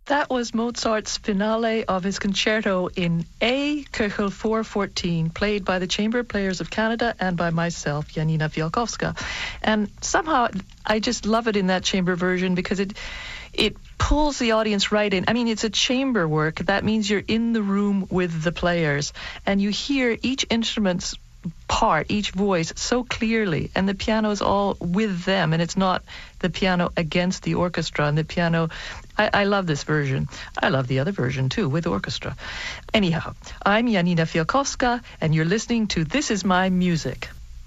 That was Mozart's finale of his concerto in A, Köchel 414, played by the Chamber Players of Canada and by myself, Janina Fialkowska. And somehow I just love it in that chamber version because it pulls the audience right in. I mean, it's a chamber work. That means you're in the room with the players, and you hear each instrument's part, each voice so clearly, and the piano's all with them, and it's not the piano against the orchestra. And the piano, I love this version. I love the other version too, with orchestra. Anyhow, I'm Janina Fialkowska, and you're listening to This Is My Music.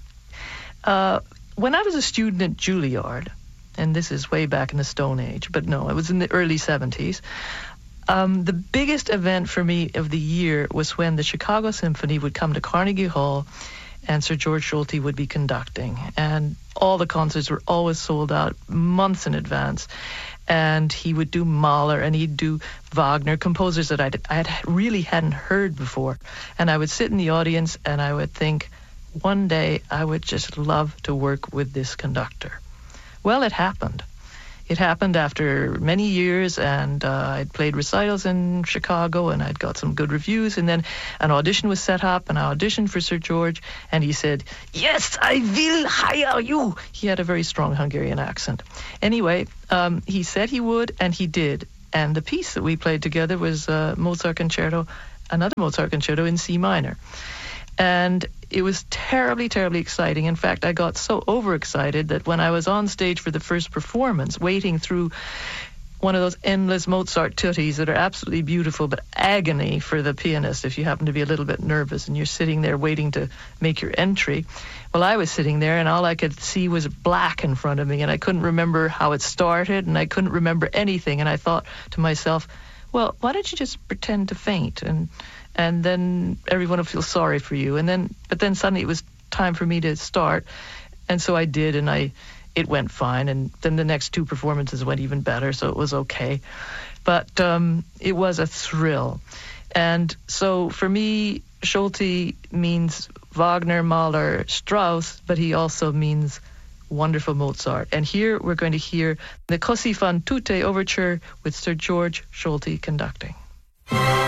When I was a student at Juilliard, and this is way back in the Stone Age, but no, it was in the early 70s, the biggest event for me of the year was when the Chicago Symphony would come to Carnegie Hall and Sir George Solti would be conducting. And all the concerts were always sold out months in advance. And he would do Mahler and he'd do Wagner, composers that I really hadn't heard before. And I would sit in the audience and I would think, one day I would just love to work with this conductor. Well, it happened. It happened after many years, and I'd played recitals in Chicago, and I'd got some good reviews, and then an audition was set up, and I auditioned for Sir George, and he said, "Yes, I will hire you." He had a very strong Hungarian accent. Anyway, he said he would, and he did. And the piece that we played together was another Mozart concerto in C minor. And it was terribly, terribly exciting. In fact, I got so overexcited that when I was on stage for the first performance, waiting through one of those endless Mozart tuttis that are absolutely beautiful, but agony for the pianist if you happen to be a little bit nervous and you're sitting there waiting to make your entry. Well, I was sitting there and all I could see was black in front of me, and I couldn't remember how it started, and I couldn't remember anything. And I thought to myself, well, why don't you just pretend to faint and then everyone will feel sorry for you. But then suddenly it was time for me to start. And so I did, and it went fine. And then the next two performances went even better, so it was okay. But it was a thrill. And so for me, Solti means Wagner, Mahler, Strauss, but he also means wonderful Mozart. And here we're going to hear the Così fan tutte overture with Sir George Solti conducting.